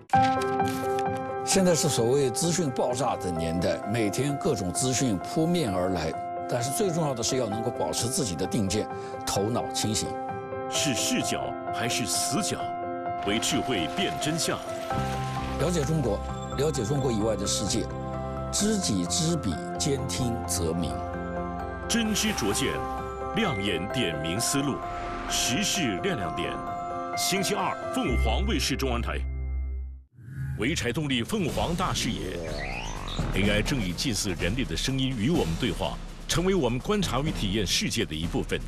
现在是所谓资讯爆炸的年代，每天各种资讯扑面而来，但是最重要的是要能够保持自己的定见，头脑清醒。 是视角还是死角？为智慧辨真相。 了解中国，了解中国以外的世界，知己知彼，兼听则明。 真知灼见，亮眼点明思路，时事亮亮点。星期二，凤凰卫视中文台。潍柴动力凤凰大视野 ，AI 正以近似人类的声音与我们对话，成为我们观察与体验世界的一部分。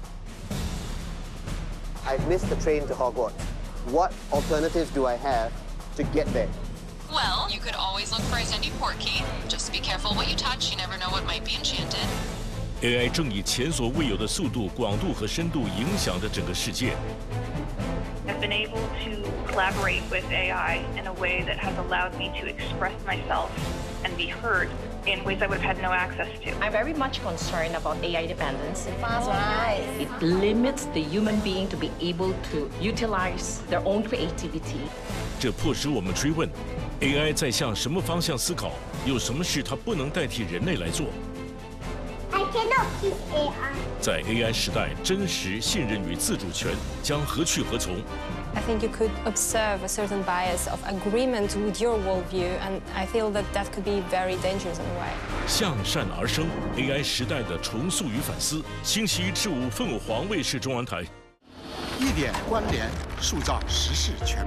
I've missed the train to Hogwarts. What alternatives do I have to get there? Well, you could always look for a Zendy Portkey. Just be careful what you touch. You never know what might be enchanted. AI 正以前所未有的速度、广度和深度影响着整个世界。 I've been able to collaborate with AI in a way that has allowed me to express myself and be heard in ways I would have had no access to. I'm very much concerned about AI dependence. Fast, right? It limits the human being to be able to utilize their own creativity. 这迫使我们追问 ：AI 在向什么方向思考？有什么事它不能代替人类来做？ I cannot kiss AI. 在 AI 时代，真实、信任与自主权将何去何从？ I think you could observe a certain bias of agreement with your worldview, and I feel that that could be very dangerous in a way. 向善而生 ，AI 时代的重塑与反思。星期一至五，凤凰卫视中文台。 一点关联，塑造时事全。